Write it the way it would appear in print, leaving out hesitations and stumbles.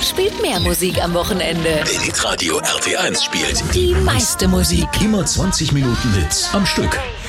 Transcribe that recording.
spielt mehr Musik am Wochenende. Hitradio RT1 spielt Die meiste Musik. immer 20 Minuten Hits am Stück.